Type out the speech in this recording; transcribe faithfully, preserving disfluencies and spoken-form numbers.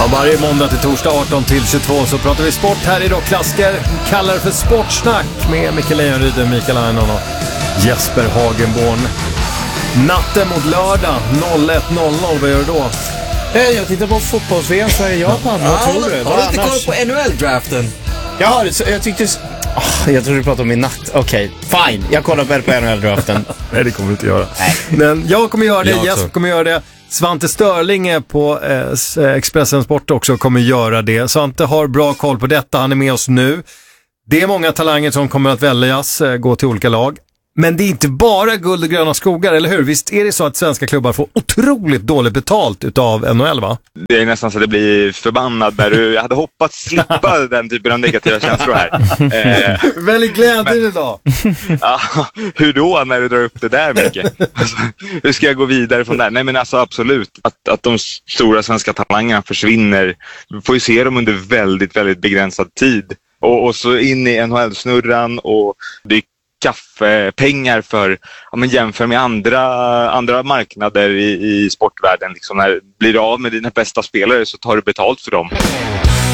Varje måndag till torsdag arton till tjugotvå så pratar vi sport här i Rockklassiker. Kallar det för Sportsnack med Mikael Lejonryd, Mikael Einon och Jesper Hagenborn. Natten mot lördag noll ett noll noll, vad gör du då? Hej, jag tittar på fotbolls-V M Sverige-Japan, vad tror du? Har du inte kollat på N H L-draften? Jag har det, så jag tyckte... Oh, jag trodde du pratade om min natt. Okej, okay, fine. Jag kollar väl på N H L-draften. Nej, det kommer du inte göra. Nej. Men jag kommer göra det, Jag Jesper kommer göra det. Svante Störling är på eh, Expressen Sport också, kommer göra det. Svante har bra koll på detta, han är med oss nu. Det är många talanger som kommer att väljas, eh, gå till olika lag. Men det är inte bara guld och gröna skogar, eller hur? Visst är det så att svenska klubbar får otroligt dåligt betalt utav N H L, va? Det är nästan så att det blir förbannad när du... Jag hade hoppats slippa den typen av negativa känslor här. Eh, Väldigt glädjande idag. Ja, hur då när du drar upp det där, Micke? Alltså, hur ska jag gå vidare från där? Nej, men alltså absolut. Att, att de stora svenska talangerna försvinner. Vi får ju se dem under väldigt, väldigt begränsad tid. Och, och så in i N H L-snurran och det är kaffepengar för, ja, men jämför med andra, andra marknader i, i sportvärlden. Liksom, när du blir av med dina bästa spelare så tar du betalt för dem.